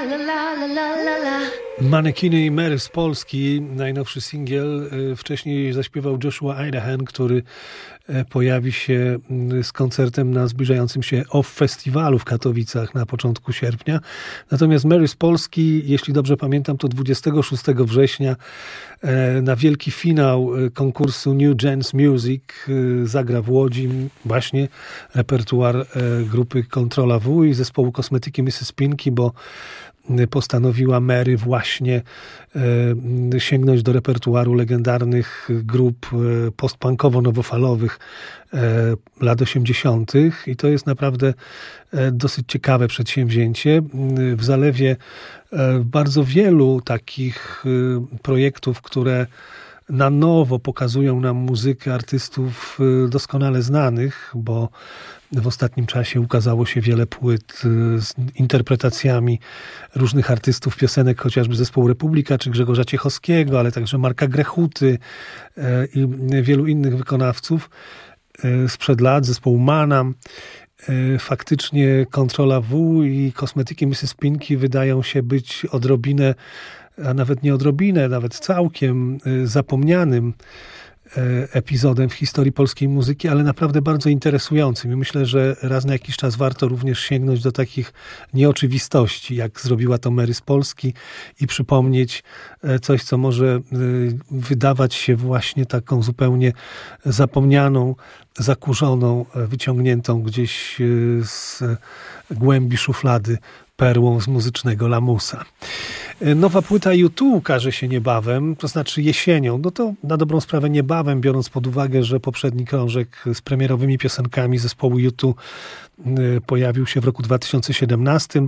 Manekiny i Mary z Polski, najnowszy singiel. Wcześniej zaśpiewał Joshua Idahan, który pojawi się z koncertem na zbliżającym się OFF Festiwalu w Katowicach na początku sierpnia. Natomiast Mary z Polski, jeśli dobrze pamiętam, to 26 września na wielki finał konkursu New Gens Music zagra w Łodzi właśnie repertuar grupy Kontrola W i zespołu Kosmetyki Mrs. Pinky, bo postanowiła Mary właśnie sięgnąć do repertuaru legendarnych grup postpunkowo-nowofalowych lat 80. i to jest naprawdę dosyć ciekawe przedsięwzięcie. W zalewie bardzo wielu takich projektów, które na nowo pokazują nam muzykę artystów doskonale znanych, bo w ostatnim czasie ukazało się wiele płyt z interpretacjami różnych artystów, piosenek, chociażby zespołu Republika czy Grzegorza Ciechowskiego, ale także Marka Grechuty i wielu innych wykonawców sprzed lat, zespołu Manam. Faktycznie Kontrola W i Kosmetyki Mrs. Pinky wydają się być odrobinę, a nawet nie odrobinę, nawet całkiem zapomnianym epizodem w historii polskiej muzyki, ale naprawdę bardzo interesującym. I myślę, że raz na jakiś czas warto również sięgnąć do takich nieoczywistości, jak zrobiła to Mary z Polski i przypomnieć coś, co może wydawać się właśnie taką zupełnie zapomnianą, zakurzoną, wyciągniętą gdzieś z głębi szuflady perłą z muzycznego lamusa. Nowa płyta U2 ukaże się niebawem, to znaczy jesienią. No to na dobrą sprawę niebawem, biorąc pod uwagę, że poprzedni krążek z premierowymi piosenkami zespołu U2 pojawił się w roku 2017.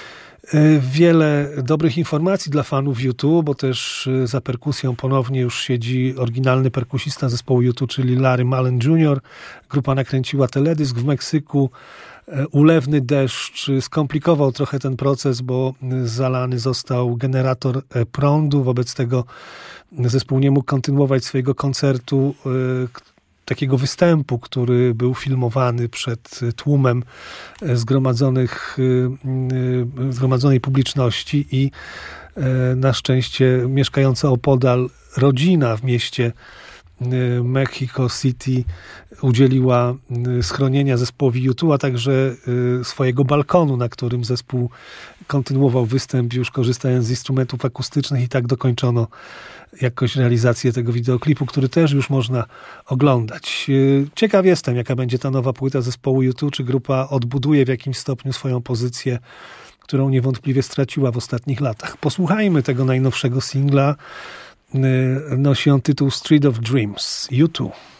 Wiele dobrych informacji dla fanów U2, bo też za perkusją ponownie już siedzi oryginalny perkusista zespołu U2, czyli Larry Mullen Jr. Grupa nakręciła teledysk w Meksyku. Ulewny deszcz skomplikował trochę ten proces, bo zalany został generator prądu. Wobec tego zespół nie mógł kontynuować swojego koncertu, takiego występu, który był filmowany przed tłumem zgromadzonej publiczności i na szczęście mieszkająca opodal rodzina w mieście Mexico City udzieliła schronienia zespołowi U2, a także swojego balkonu, na którym zespół kontynuował występ, już korzystając z instrumentów akustycznych, i tak dokończono jakoś realizację tego wideoklipu, który też już można oglądać. Ciekaw jestem, jaka będzie ta nowa płyta zespołu U2, czy grupa odbuduje w jakimś stopniu swoją pozycję, którą niewątpliwie straciła w ostatnich latach. Posłuchajmy tego najnowszego singla. Nosi on tytuł Street of Dreams. U2.